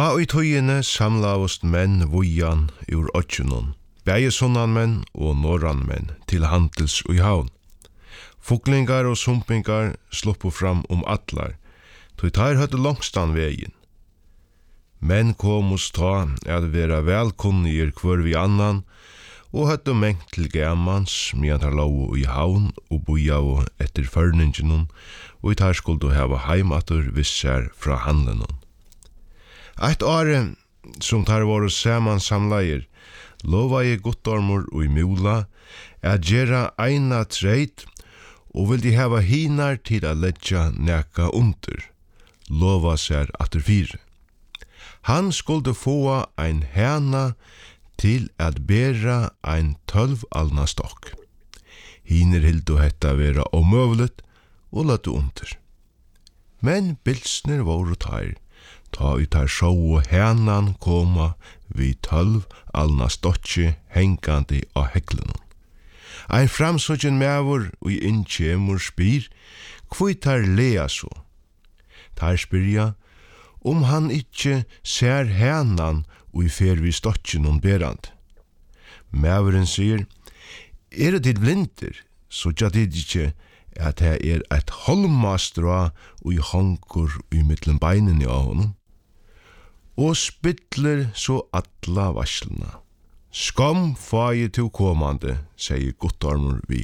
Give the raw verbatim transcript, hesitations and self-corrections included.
Ta i tøyene samlavust menn vujan ur åtsjunon, bæge sunnan menn og norran menn til handels og i havn. Fuglingar og sumpingar sluppu fram om atlar, tøy tar høtte langstan vegin. Menn komus ta at vera velkunnigir kvar vi annan, og høtte mengt til gamans, medan tar lov i havn og boja og etter førningenon, og i tar skuldu hava heimatur vissar fra handlenon. Eitt åre som tar våre saman samleir, lova jeg guttormur og i mula at gjera eina treit og vildi hava hinar til a leggja neka under, lova sær atter fire. Han skulde få ein hena til at bera ein tølv alna stokk. Hiner hildu hetta vera omøvlet og latu under. Men bilsner voru tær, ta i tar sjå og henan koma vi tølv alna stokki hengandi á heklunon. Ein framsøkjen mevur og i innkjemur spyr, kvui tar lea så? Tar spyrja, om han ikkje ser henan og i fer vi stokkinon berand. Mevuren sier, er det tid blinter, så tja tid ikkje at det er et holmastra og i honkur i mittlen beinen i honom, og spittler så atla varslena. Skam fai to komande, sier guttormur vi